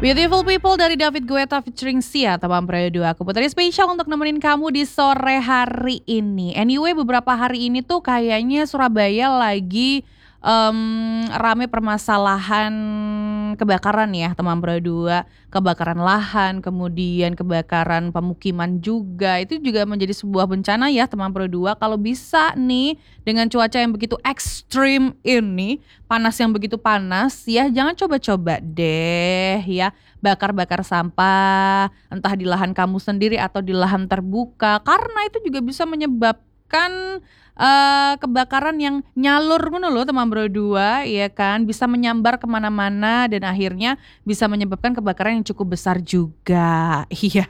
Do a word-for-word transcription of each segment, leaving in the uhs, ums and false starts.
Beautiful People dari David Guetta featuring Sia, teman Pro dua. Aku putri spesial untuk nemenin kamu di sore hari ini. Anyway, beberapa hari ini tuh kayaknya Surabaya lagi um, rame permasalahan kebakaran ya, teman Pro dua. Kebakaran lahan, kemudian kebakaran pemukiman juga. Itu juga menjadi sebuah bencana ya, teman Pro dua. Kalau bisa nih dengan cuaca yang begitu ekstrim ini, panas yang begitu panas ya, jangan coba-coba deh ya bakar-bakar sampah, entah di lahan kamu sendiri atau di lahan terbuka, karena itu juga bisa menyebabkan uh, kebakaran yang nyalur ngono loh, teman Bro dua, ya kan, bisa menyambar kemana-mana dan akhirnya bisa menyebabkan kebakaran yang cukup besar juga. Iya.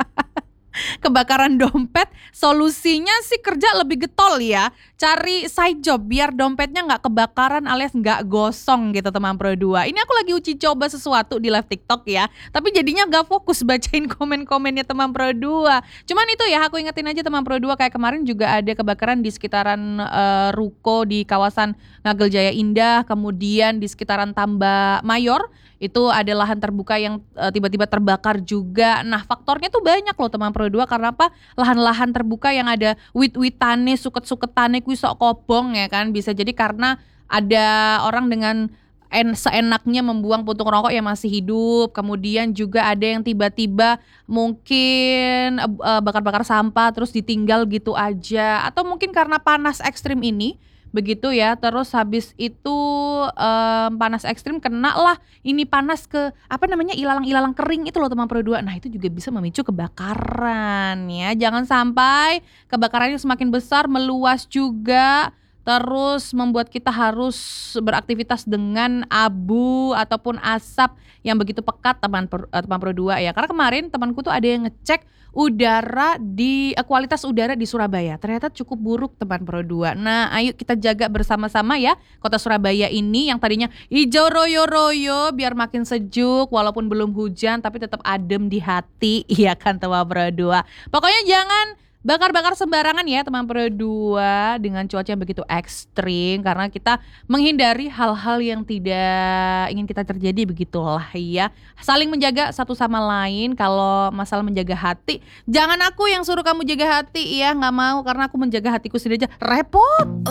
Kebakaran dompet, solusinya sih kerja lebih getol ya, cari side job biar dompetnya nggak kebakaran alias nggak gosong gitu, teman Pro dua. Ini aku lagi uji coba sesuatu di live TikTok ya, tapi jadinya nggak fokus bacain komen-komennya teman Pro dua. Cuman itu ya, aku ingetin aja teman Pro dua, kayak kemarin juga ada kebakaran di sekitaran uh, ruko di kawasan Ngagel Jaya Indah, kemudian di sekitaran Tambak Mayor itu ada lahan terbuka yang uh, tiba-tiba terbakar juga. Nah, faktornya tuh banyak loh teman Pro dua, karena apa? Lahan-lahan terbuka yang ada wit-witane, suket-suketane kuwi sok kobong ya kan. Bisa jadi karena ada orang dengan en, seenaknya membuang puntung rokok yang masih hidup. Kemudian juga ada yang tiba-tiba mungkin uh, bakar-bakar sampah terus ditinggal gitu aja. Atau mungkin karena panas ekstrim ini, begitu ya, terus habis itu um, panas ekstrim kena lah ini panas ke apa namanya ilalang-ilalang kering itu loh teman Pro dua. Nah itu juga bisa memicu kebakaran ya. Jangan sampai kebakarannya semakin besar, meluas juga, terus membuat kita harus beraktivitas dengan abu ataupun asap yang begitu pekat, teman teman Pro dua ya. Karena kemarin temanku tuh ada yang ngecek udara di uh, kualitas udara di Surabaya ternyata cukup buruk, teman Pro dua. Nah, ayo kita jaga bersama-sama ya kota Surabaya ini yang tadinya hijau royo-royo biar makin sejuk walaupun belum hujan tapi tetap adem di hati, iya kan teman Pro dua. Pokoknya jangan bakar-bakar sembarangan ya teman Pro dua dengan cuaca yang begitu ekstrim, karena kita menghindari hal-hal yang tidak ingin kita terjadi, begitulah ya. Saling menjaga satu sama lain. Kalau masalah menjaga hati, jangan aku yang suruh kamu jaga hati ya, nggak mau, karena aku menjaga hatiku sendiri aja repot.